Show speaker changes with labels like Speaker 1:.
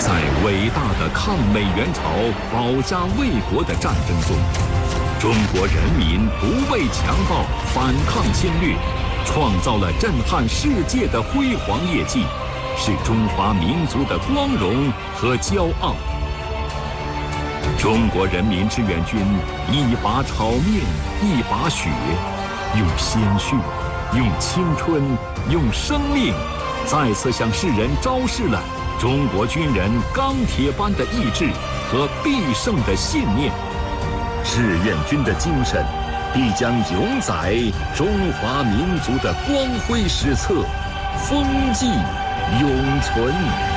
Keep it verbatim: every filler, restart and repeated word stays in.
Speaker 1: 在伟大的抗美援朝、保家卫国的战争中，中国人民不畏强暴、反抗侵略，创造了震撼世界的辉煌业绩，是中华民族的光荣和骄傲。中国人民志愿军一把炒面，一把血，用鲜血、用青春、用生命，再次向世人昭示了中国军人钢铁般的意志和必胜的信念。志愿军的精神必将永载中华民族的光辉史册，风纪永存。